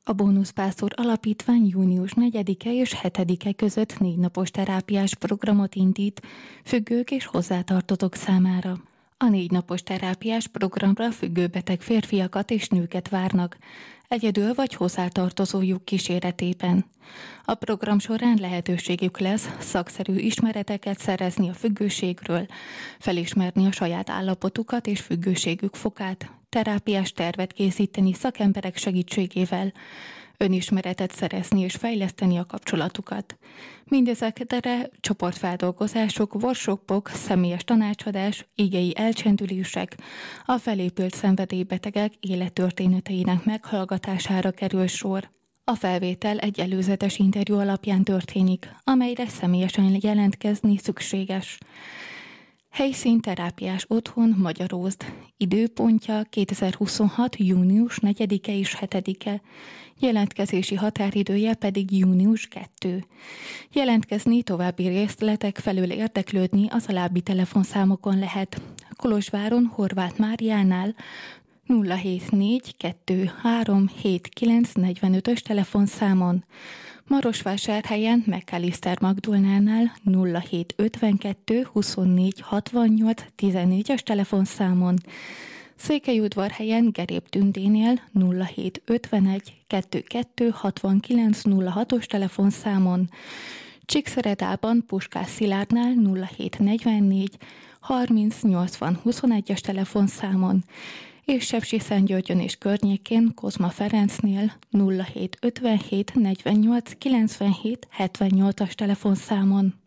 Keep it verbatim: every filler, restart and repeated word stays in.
A Bónuszpásztor Alapítvány június negyedike és hetedike között négy napos terápiás programot indít függők és hozzátartozók számára. A négy napos terápiás programra függőbeteg férfiakat és nőket várnak, egyedül vagy hozzátartozójuk kíséretében. A program során lehetőségük lesz szakszerű ismereteket szerezni a függőségről, felismerni a saját állapotukat és függőségük fokát, terápiás tervet készíteni szakemberek segítségével, önismeretet szerezni és fejleszteni a kapcsolatukat. Mindezekre csoportfeldolgozások, workshopok, személyes tanácsadás, igei elcsendülések, a felépült szenvedélybetegek élettörténeteinek meghallgatására kerül sor. A felvétel egy előzetes interjú alapján történik, amelyre személyesen jelentkezni szükséges. Helyszín terápiás otthon Magyarózd. Időpontja kétezer-huszonhat. június negyedike és hetedike. Jelentkezési határidője pedig június kettő. Jelentkezni, további részletek felől érdeklődni az alábbi telefonszámokon lehet. Kolozsváron Horváth Máriánál nulla hét négy kettő három hét kilenc negyvenötös telefonszámon, Marosvásárhelyen McAllister Magdolnánál nulla hét ötvenkettő huszonnégy hatvannyolc tizennégyes telefonszámon, Székelyudvarhelyen Gerép Tündénél nulla hét ötvenegy kettőkettő hatvankilenc nulla hatos telefonszámon, Csíkszeredában Puskás Szilárdnál nulla hét negyvennégy harminc nyolcvan huszonegyes telefonszámon, és Sepsiszentgyörgyön és környékén Kozma Ferencnél nulla hét ötvenhét negyvennyolc kilencvenhét hetvennyolcas telefonszámon.